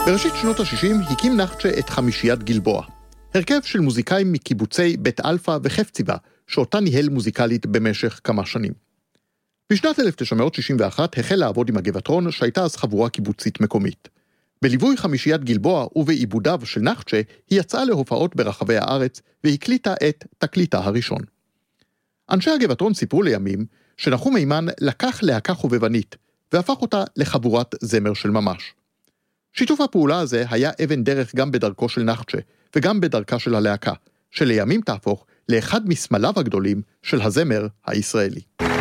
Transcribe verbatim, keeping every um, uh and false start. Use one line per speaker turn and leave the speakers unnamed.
בראשית שנות ה-שישים הקים נחצ'ה את חמישיית גלבוע, הרכב של מוזיקאים מקיבוצי בית אלפא וחפציבה, שאותה ניהל מוזיקלית במשך כמה שנים. בשנת אלף תשע מאות שישים ואחת החל לעבוד עם הגבעתרון, שהייתה אז חבורה קיבוצית מקומית. בליווי חמישיית גלבוע ובעיבודיו של נחצ'ה, היא יצאה להופעות ברחבי הארץ והקליטה את תקליטה הראשון. אנשי הגבעתרון סיפרו לימים שנחום מימן לקח להקה חובבנית והפך אותה לחבורת זמר של ממש. שיתוף הפעולה הזה היה אבן דרך גם בדרכו של נחצ'ה וגם בדרכה של הלהקה, שלימים תהפוך לאחד מסמליו הגדולים של הזמר הישראלי.